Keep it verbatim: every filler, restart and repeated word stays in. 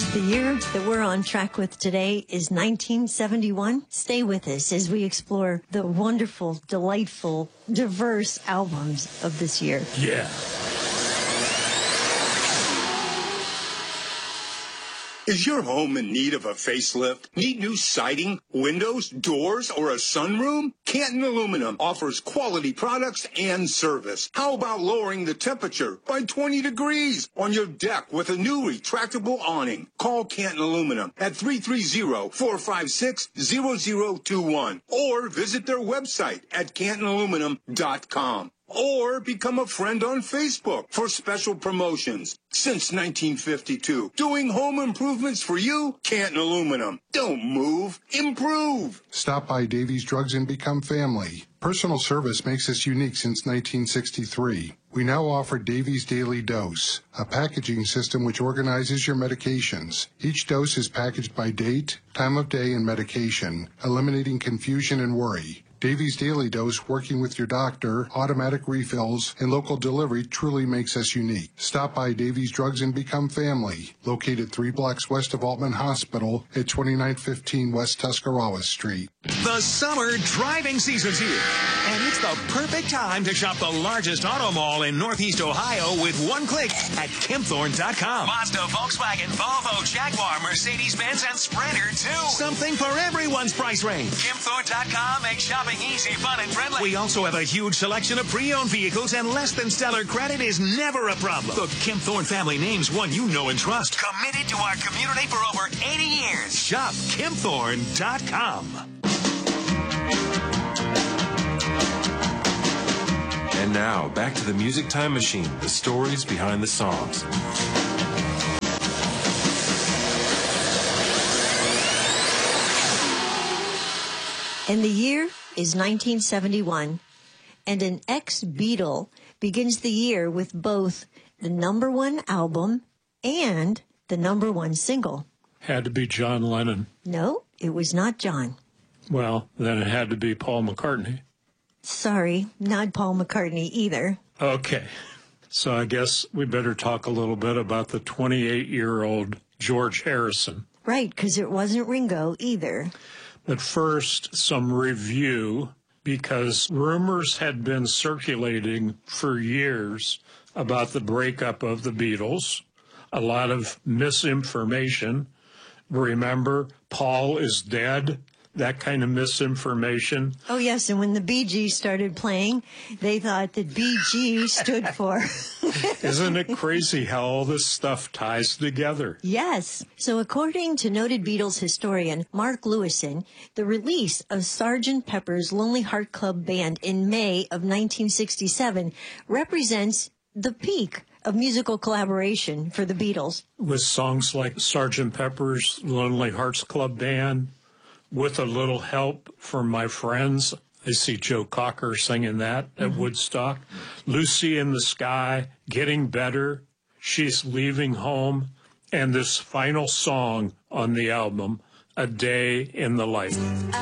The year that we're on track with today is nineteen seventy-one. Stay with us as we explore the wonderful, delightful, diverse albums of this year. Yeah. Is your home in need of a facelift? Need new siding, windows, doors, or a sunroom? Canton Aluminum offers quality products and service. How about lowering the temperature by twenty degrees on your deck with a new retractable awning? Call Canton Aluminum at three three zero, four five six, zero zero two one or visit their website at canton aluminum dot com. Or become a friend on Facebook for special promotions. Since nineteen fifty-two, doing home improvements for you, Canton Aluminum. Don't move, improve. Stop by Davies Drugs and become family. Personal service makes us unique since nineteen sixty-three. We now offer Davies Daily Dose, a packaging system which organizes your medications. Each dose is packaged by date, time of day, and medication, eliminating confusion and worry. Davies Daily Dose, working with your doctor, automatic refills, and local delivery truly makes us unique. Stop by Davies Drugs and become family. Located three blocks west of Altman Hospital at twenty-nine fifteen West Tuscarawas Street. The summer driving season's here, and it's the perfect time to shop the largest auto mall in Northeast Ohio with one click at Kempthorne dot com. Mazda, Volkswagen, Volvo, Jaguar, Mercedes-Benz, and Sprinter, too. Something for everyone's price range. Kempthorne dot com makes shopping easy, fun, and friendly. We also have a huge selection of pre-owned vehicles, and less than stellar credit is never a problem. The Kempthorne family name's one you know and trust. Committed to our community for over eighty years. Shop Kempthorne dot com. And now, back to the Music Time Machine, the stories behind the songs. And the year is nineteen seventy-one, and an ex-Beatle begins the year with both the number one album and the number one single. Had to be John Lennon. No, it was not John. Well, then it had to be Paul McCartney. Sorry, not Paul McCartney either. Okay, so I guess we better talk a little bit about the twenty-eight-year-old George Harrison. Right, because it wasn't Ringo either. But first, some review, because rumors had been circulating for years about the breakup of the Beatles, a lot of misinformation. Remember, Paul is dead, that kind of misinformation. Oh, yes, and when the Bee Gees started playing, they thought that B G stood for... Isn't it crazy how all this stuff ties together? Yes. So according to noted Beatles historian Mark Lewison, the release of Sergeant Pepper's Lonely Heart Club Band in May of nineteen sixty-seven represents the peak of musical collaboration for the Beatles. With songs like Sergeant Pepper's Lonely Hearts Club Band, With a Little Help from My Friends. I see Joe Cocker singing that at mm-hmm. Woodstock. Lucy in the Sky, Getting Better, She's Leaving Home, and this final song on the album, A Day in the Life.